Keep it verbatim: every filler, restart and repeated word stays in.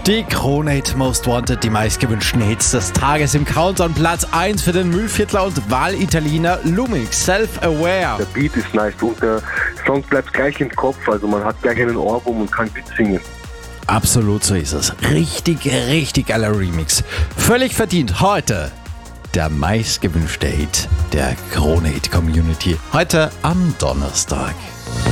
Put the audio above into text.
Die Krone-Hit Most Wanted, die meistgewünschten Hits des Tages im Countdown. Platz eins für den Müllviertler und Wahlitaliener Lumix, Self-Aware. Der Beat ist nice und der Song bleibt gleich im Kopf, also man hat gleich einen Ohrwurm und kann mitsingen. Absolut, so ist es. Richtig, richtig geiler Remix. Völlig verdient heute der meistgewünschte Hit der Krone-Hit Community. Heute am Donnerstag.